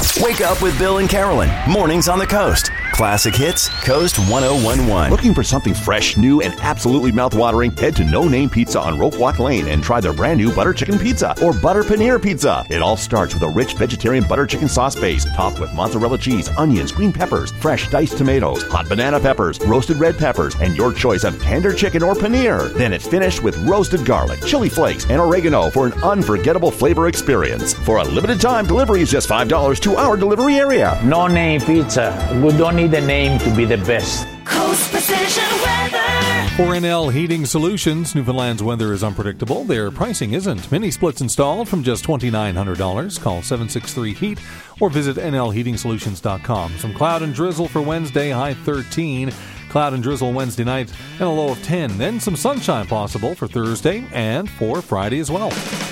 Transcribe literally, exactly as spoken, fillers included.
Wake up with Bill and Carolyn. Mornings on the Coast. Classic Hits, Coast one oh one one. Looking for something fresh, new, and absolutely mouthwatering? Head to No Name Pizza on Rope Walk Lane and try their brand new butter chicken pizza or butter paneer pizza. It all starts with a rich vegetarian butter chicken sauce base topped with mozzarella cheese, onions, green peppers, fresh diced tomatoes, hot banana peppers, roasted red peppers, and your choice of tender chicken or paneer. Then it's finished with roasted garlic, chili flakes, and oregano for an unforgettable flavor experience. For a limited time, delivery is just five dollars to our delivery area. No Name Pizza. We don't need a name to be the best. Coast Precision Weather. For N L Heating Solutions, Newfoundland's weather is unpredictable. Their pricing isn't. Mini splits installed from just two thousand nine hundred dollars. Call seven six three heat or visit N L heating solutions dot com. Some cloud and drizzle for Wednesday, high thirteen. Cloud and drizzle Wednesday night and a low of ten. Then some sunshine possible for Thursday and for Friday as well.